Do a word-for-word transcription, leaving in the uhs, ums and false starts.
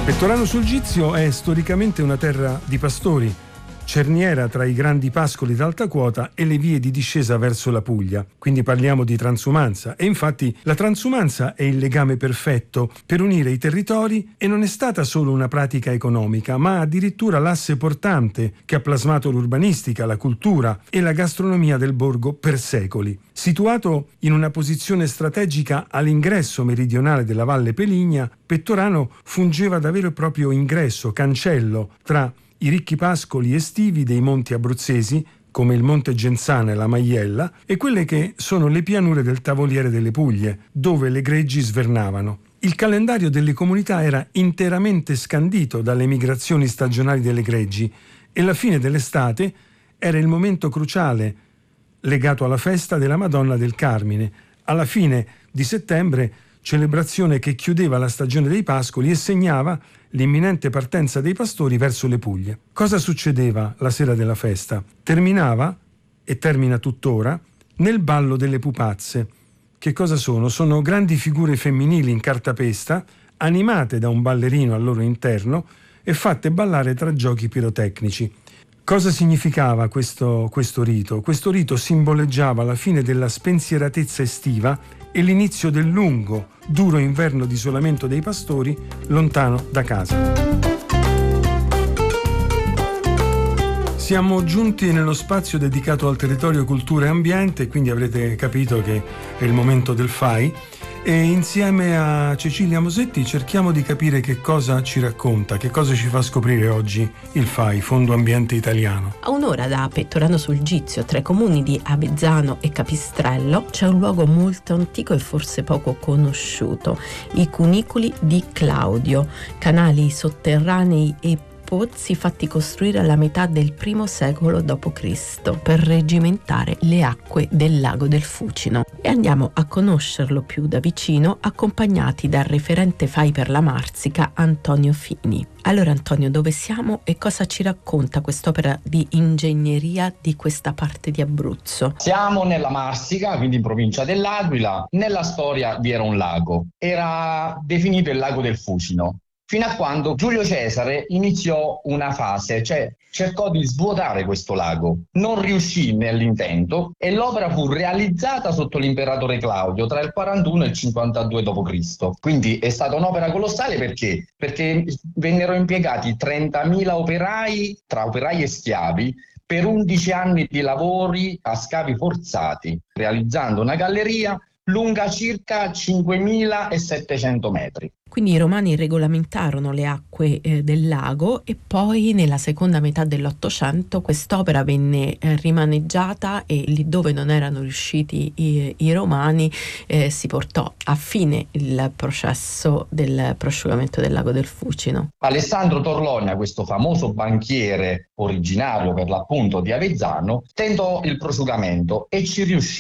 Pettorano Sulgizio è storicamente una terra di pastori, cerniera tra i grandi pascoli d'alta quota e le vie di discesa verso la Puglia. Quindi parliamo di transumanza, e infatti la transumanza è il legame perfetto per unire i territori e non è stata solo una pratica economica, ma addirittura l'asse portante che ha plasmato l'urbanistica, la cultura e la gastronomia del borgo per secoli. Situato in una posizione strategica all'ingresso meridionale della Valle Peligna, Pettorano fungeva da vero e proprio ingresso, cancello tra i ricchi pascoli estivi dei monti abruzzesi, come il Monte Genzana e la Maiella, e quelle che sono le pianure del Tavoliere delle Puglie, dove le greggi svernavano. Il calendario delle comunità era interamente scandito dalle migrazioni stagionali delle greggi e la fine dell'estate era il momento cruciale legato alla festa della Madonna del Carmine. Alla fine di settembre, celebrazione che chiudeva la stagione dei pascoli e segnava l'imminente partenza dei pastori verso le Puglie. Cosa succedeva la sera della festa? Terminava, e termina tuttora, nel ballo delle pupazze. Che cosa sono? Sono grandi figure femminili in cartapesta, animate da un ballerino al loro interno e fatte ballare tra giochi pirotecnici. Cosa significava questo, questo rito? Questo rito simboleggiava la fine della spensieratezza estiva e l'inizio del lungo, duro inverno di isolamento dei pastori lontano da casa. Siamo giunti nello spazio dedicato al territorio, cultura e ambiente, quindi avrete capito che è il momento del F A I, e insieme a Cecilia Mosetti cerchiamo di capire che cosa ci racconta, che cosa ci fa scoprire oggi il F A I, Fondo Ambiente Italiano. A un'ora da Pettorano Sulgizio, tra i comuni di Avezzano e Capistrello, c'è un luogo molto antico e forse poco conosciuto, i cunicoli di Claudio, canali sotterranei e pozzi fatti costruire alla metà del primo secolo dopo Cristo per reggimentare le acque del lago del Fucino. E andiamo a conoscerlo più da vicino, accompagnati dal referente F A I per la Marsica, Antonio Fini. Allora Antonio, dove siamo e cosa ci racconta quest'opera di ingegneria di questa parte di Abruzzo? Siamo nella Marsica, quindi in provincia dell'Aquila. Nella storia vi era un lago, era definito il lago del Fucino, fino a quando Giulio Cesare iniziò una fase, cioè cercò di svuotare questo lago. Non riuscì nell'intento e l'opera fu realizzata sotto l'imperatore Claudio tra il quarantuno e il cinquantadue dopo Cristo. Quindi è stata un'opera colossale perché? Perché vennero impiegati trentamila operai, tra operai e schiavi, per undici anni di lavori a scavi forzati, realizzando una galleria lunga circa cinquemilasettecento metri. Quindi i romani regolamentarono le acque eh, del lago e poi nella seconda metà dell'Ottocento quest'opera venne eh, rimaneggiata e lì dove non erano riusciti i, i romani eh, si portò a fine il processo del prosciugamento del lago del Fucino. Alessandro Torlonia, questo famoso banchiere originario per l'appunto di Avezzano, tentò il prosciugamento e ci riuscì.